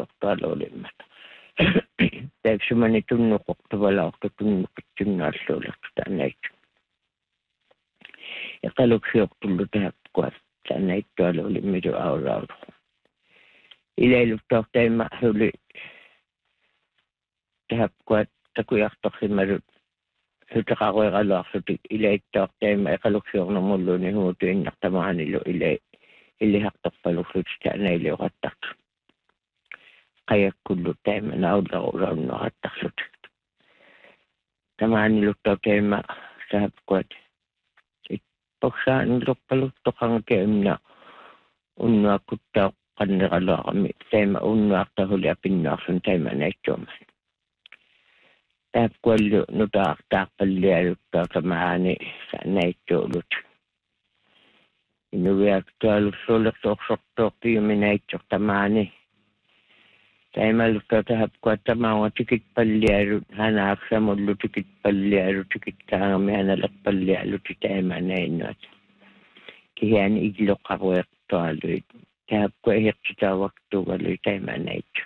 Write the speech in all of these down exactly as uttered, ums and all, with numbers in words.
joqtaalolimmat taaksimani tunnuqortuvalaortu tunnuqitsunnaallуулaqtu taanaik iqaluksiortullu tahapkuat taanaittualuulimmilu aulaulu ilailuttaortaimma huli tahapkuat takuiartorsimalut hutaqaruiqaluarlutik ilaittaortaimma iqaluksiornermulluni huutuinnartamaanilu ilai ilihaqtorpalullut taanailiuqattartu qajakkullu taima naullarulaunnerattarlut tamaaniluttortaimma tahapkuat ipporsaanilorpaluttoqangakeimna unnuakkuttaa qanneraloarami taima unnuartahuli apinnaarlun taima naittuama tahapkuallu nutaartaarpallialuttaa tamaani naittuulut inuviaktualussuulertorsortorpiuminaitsortamaani taimalutta tahapkuat tamaunga tikitpallialut hanaaksamullu tikitpallialut tikitkaangami hanalerpallialut taimanainnuat kihiani illoqaruertualuit tahapkua ihiqsitaawaktuugalui taimanaitsu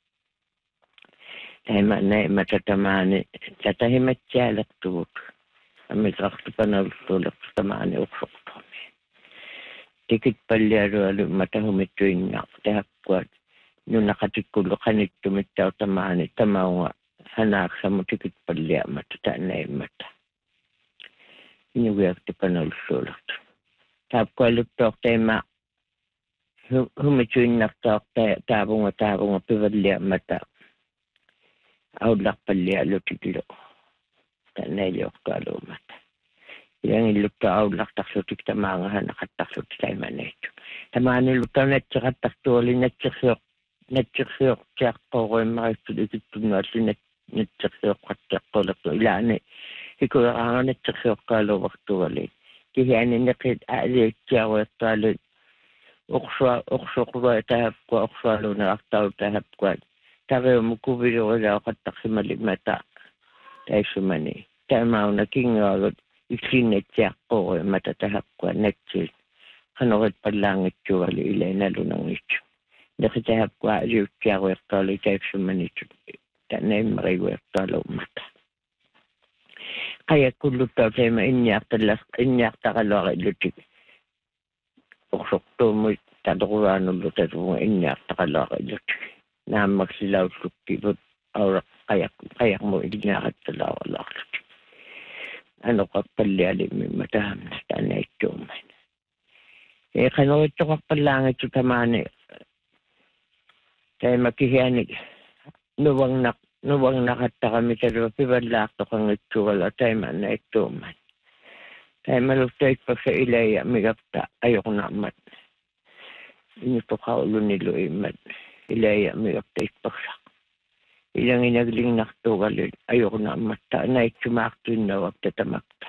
taimanai matatamaani tatahimatsialertugut amiqartupanavulluulertamaani uqsortormi tikitpallialualu matahumittuinnaaq tahapkuat nunaqatikkullu qanittumittautamaani tamaunga hanaaksamu tikitpalliaamata taanaimmata inugiaktupanavulluulertu taapkualuttoortaima humittuinnartaorta taavunga taavunga pivalliaamata aullarpallialutiklu taanailiortualuumata ilangillutta aullartarlutik tamaanga hanaqattarlut taimanaittu tamaanilutta natsiqattartuali natsirsior natsirsiortiaqqoruimmaristul ikittunnuallu natsirsiorqattiaqqolertu ilaani hikueraanga natsirsiorqaaluuvartugali kihiani neqit aaliitsiaruertualu uqsua uqsuqua tahapkua uqsualuunerartau tahapkua tariumukuvilurilauqattarsimalimata taissumani tamauna kinngaagut iksinnatsiaqqoruimmata tahapkua natsil qanorit pallaangitsugali ilainalunangitsu neqitahapkua aliutsiaruertualu taissumanitu taanaimmariguertualuummata qajakkulluttautaima inniartallas inniartaqaluarillutik uqsortuumut tatoruraanullu tatunga inniartaqaluarillutik naammaksilaullukkivut aura qajak qajakmu ilinaaqattalaaqaluarlut anoqappallialimimma tahamna taanaittuumman e qanorittoqarpallaangitsu tamaani taima kihiani nuvangnaq nuvangnaqattaqamitalu pivallaartoqangitsuvala taima naittuumman taimaluftaikpaksa ilaya migapta ayornaammat inutoqaulunilu immat ilaya migaptaikpaksa ilanginaglingnartuugalu ayornaammatta naitsumaartuinnavakta tamakta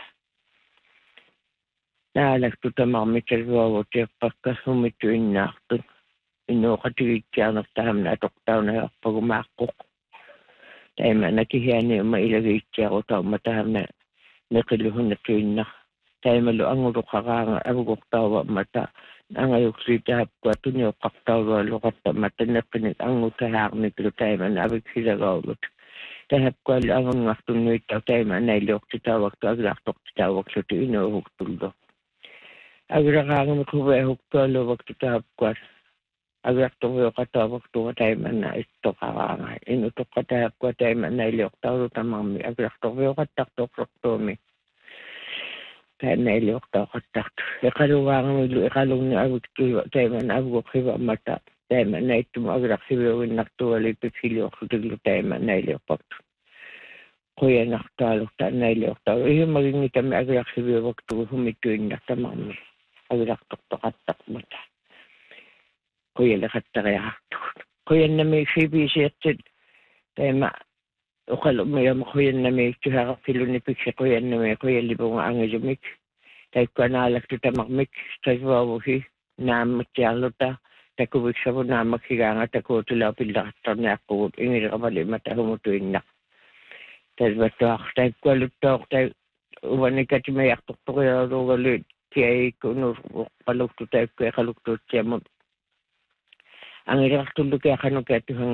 naalaktu tamarmitaluavuutiarpakka humittuinnaartut innuoqatigiitsiarnertahamna atortaunajarpagumaaqquq taima nakihiani uma ilagiitsiarutauma tahamna neqiluhunatuinnar taimalu anguluqaraanga avugoqtauvammata angayuksitahapkua tunioqqartaurualuqattamata neqqinik angutahaarniklu taimana aviksilagaulut tahapkualu angunngartunnuittau taima nailiortitaavaktu agilartortitaavaklutu inuuhuktullu agilaqaangami kuveahuktualuuvaktu tahapkuat agilartorioqataavaktuga taimana ittoqaraanga inutoqqatahapkua taima nailiortaulutamarmi agilartorioqattartorsortuumi taanailiortauqattartu iqaluvaangamilu iqalugni aviktuiva taimana avugoqqivammata taima naittumu agilarsiviuginnartugali piksiliorlutiklu taima nailiorpaktu quyanartaalu taanailiortau ihimagingitami agilarsiviuvaktugu humittuinnartamarmi agilartortoqattarmata quyaleqattariartugut quyannami sibisiatsit taima uqalumiyama quyannamiiktuhaqartiluni piksi quyannami quyallipunga angilumik taikkuanaalaktu tamarmik taisvaavuhi naammatsiarluta takuviksavu naammaksigaanga takuutulaupillaqattarniaqqugut ingiliqamalimata humutuinnaq tasvattuaq taikkualuttoq tai uvanikatimayartortorialuugaluit kiaikkunus qaluktu taikkuiqaluktuutsiamut angiliqartullukiaqanukiatuhang